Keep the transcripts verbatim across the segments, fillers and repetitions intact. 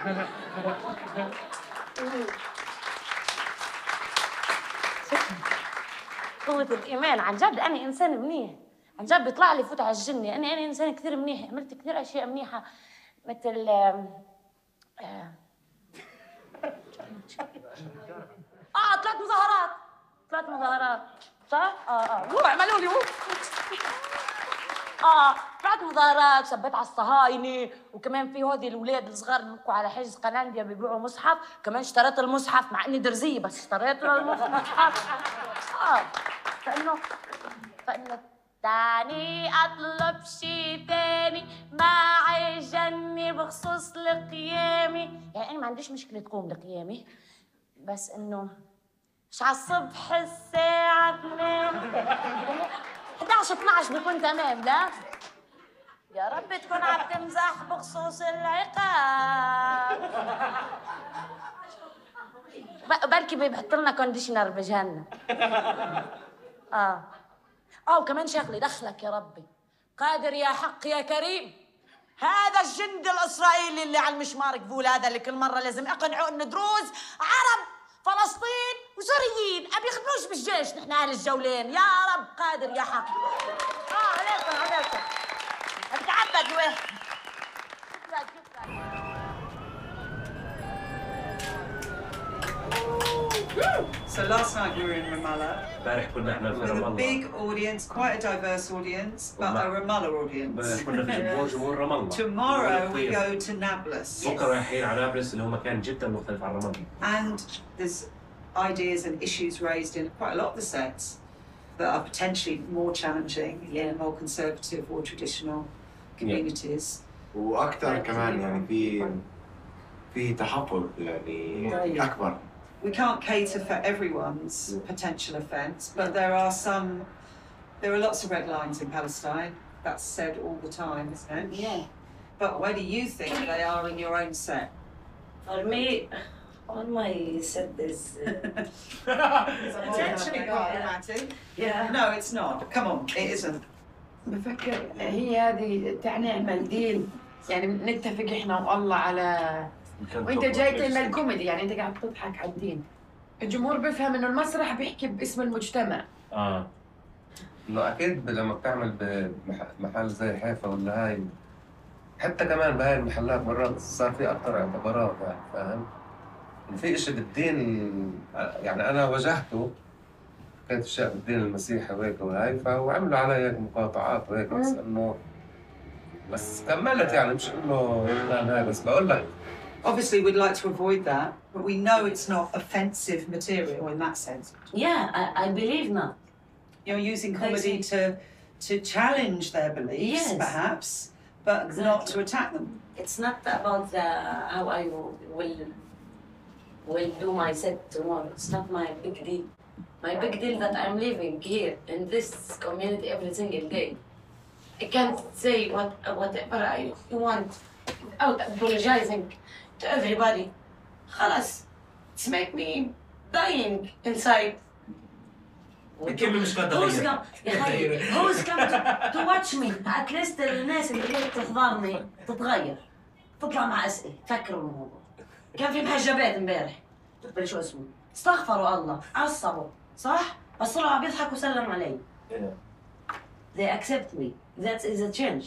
قوة الإيمان. عن جد أنا إنسان منيح، عن جد بيطلع لي فوت على الجنة. أنا أنا إنسان كثير منيح، عملت كثير أشياء منيحة مثل آه آه آه طلعت مظاهرات، طلعت مظاهرات صح؟ آه آه هو اعملوا لي هو آه طلعت مظاهرات، سبيت على الصهاينة، وكمان في هودي الأولاد الصغار اللي بيبقوا على حجز قنانديا بيبيعوا مصحف، كمان اشتريت المصحف مع إني درزية بس اشتريت المصحف. آه فإنه فإنه تاني أطلب شي تاني معي جني بخصوص القيامي. يعني أنا ما عنديش مشكلة تقوم لقيامي، بس إنه مش على الصبح الساعة اثنين إحدى عشر اثنا عشر بكون تمام. لا يا رب تكون عم تمزح بخصوص العقاب. بركي بيحط لنا كونديشنر بجهنم. اه اه وكمان شغله دخلك يا ربي، قادر يا حق يا كريم. هذا الجندي الاسرائيلي اللي على المشمار قبول هذا اللي كل مره لازم اقنعه انه دروز عرب فلسطين وسوريين ما بيخدموش بالجيش، نحن اهل الجولين. يا رب قادر يا حق. اه عليكم عليكم بتعبد واحد. So last night we were in Ramallah. امبارح كنا احنا في With a رام الله. big audience, quite a diverse audience, but a Ramallah audience. كنا في جمهور جمهور رام الله. Tomorrow we go to Nablus. بكره رايحين على نابلس اللي هو مكان جدا مختلف عن رام الله. And there's ideas and issues raised in quite a lot of the sets that are potentially more challenging in more conservative or traditional communities. واكثر كمان يعني في في تحفظ يعني اكبر. We can't cater for everyone's potential offence, but there are some, there are lots of red lines in Palestine. That's said all the time, isn't it? Yeah. But where do you think they are in your own set? For me, on my set is. It's actually problematic. Yeah. No, it's not. Come on, it isn't. بفكر هي هذه تعني نعمل ديل، يعني نتفق احنا والله على، وانت جاي تعمل كوميدي، يعني انت قاعد تضحك على الدين. الجمهور بيفهم انه المسرح بيحكي باسم المجتمع. اه انه اكيد لما بتعمل بمحل زي حيفا ولا هاي، حتى كمان بهاي المحلات مرات صار في اكثر اعتبارات، يعني فاهم؟ في اشي بالدين يعني انا واجهته، كانت اشياء بالدين المسيحي وهيك وهاي، فعملوا علي هيك مقاطعات وهيك، بس انه بس كملت يعني مش انه هاي، بس بقول لك. Obviously, we'd like to avoid that, but we know it's not offensive material in that sense. Yeah, I, I believe not. You're using comedy to to challenge their beliefs, Yes. perhaps, but Exactly. not to attack them. It's not about the, how I will will do my set tomorrow. It's not my big deal. My big deal that I'm living here in this community every single day. I can't say what whatever I want without apologizing to everybody. خلاص, it's make me dying inside. الكلمة مش قادرة Who's come? يا خي, who's come to, to watch me? At least الناس اللي جاية تحضرني تتغير، تطلع مع أسئلة، تفكروا الموضوع. كان في محجبات امبارح، تقبل شو اسمه؟ استغفروا الله، عصبوا، صح؟ بس طلعوا عم يضحكوا وسلموا علي. They accept me. That is a change.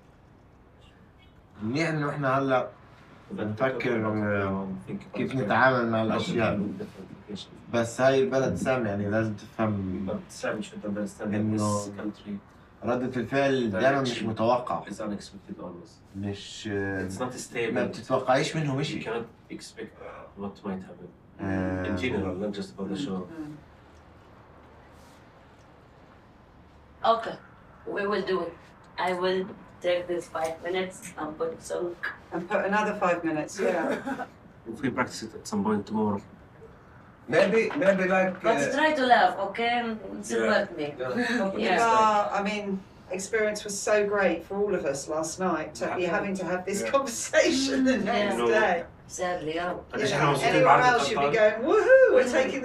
منيح انه احنا هلا بنفكر كيف نتعامل مع الاشياء، بس هاي البلد سام، يعني لازم تفهم انه ردة الفعل دائما مش متوقع، مش ما بتتوقعيش منهم شيء. In general, not just about the show. Okay, we will do it. I will take this five minutes and put some. And put another five minutes, yeah. If we practice it at some point tomorrow. Maybe, maybe like. Let's uh, try to laugh, okay? Support me. Yeah. Yeah. Uh, I mean, experience was so great for all of us last night to be having to have this conversation the next Yeah. day. Sadly, yeah. You know, anywhere else you'd be going, woohoo, we're taking